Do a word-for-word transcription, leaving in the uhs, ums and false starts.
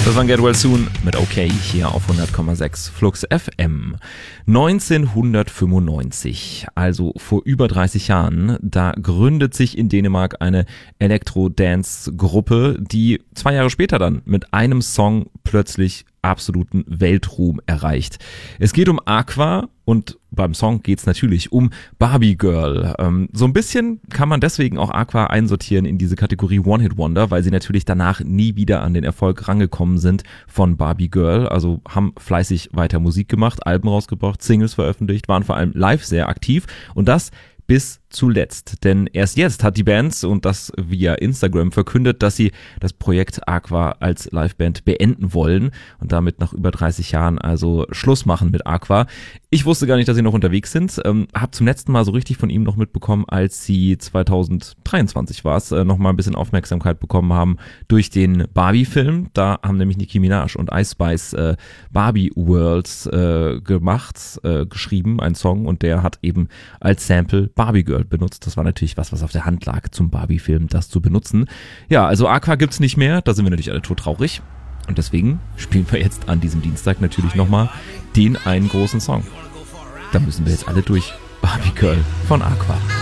Das war Get Well Soon mit OK hier auf hundert Komma sechs Flux F M. neunzehnhundertfünfundneunzig, also vor über dreißig Jahren, da gründet sich in Dänemark eine Elektro-Dance-Gruppe, die zwei Jahre später dann mit einem Song plötzlich absoluten Weltruhm erreicht. Es geht um Aqua und beim Song geht's natürlich um Barbie Girl. Ähm, so ein bisschen kann man deswegen auch Aqua einsortieren in diese Kategorie One-Hit-Wonder, weil sie natürlich danach nie wieder an den Erfolg rangekommen sind von Barbie Girl. Also haben fleißig weiter Musik gemacht, Alben rausgebracht, Singles veröffentlicht, waren vor allem live sehr aktiv und das bis zuletzt. Denn erst jetzt hat die Band, und das via Instagram, verkündet, dass sie das Projekt Aqua als Liveband beenden wollen und damit nach über dreißig Jahren also Schluss machen mit Aqua. Ich wusste gar nicht, dass sie noch unterwegs sind. Ähm, hab zum letzten Mal so richtig von ihm noch mitbekommen, als sie zweitausenddreiundzwanzig war es, äh, noch mal ein bisschen Aufmerksamkeit bekommen haben durch den Barbie-Film. Da haben nämlich Nicki Minaj und Ice Spice äh, Barbie Worlds äh, gemacht, äh, geschrieben, ein Song, und der hat eben als Sample Barbie Girl benutzt. Das war natürlich was, was auf der Hand lag zum Barbie-Film, das zu benutzen. Ja, also Aqua gibt's nicht mehr, da sind wir natürlich alle todtraurig. Und deswegen spielen wir jetzt an diesem Dienstag natürlich nochmal den einen großen Song. Da müssen wir jetzt alle durch. Barbie Girl von Aqua.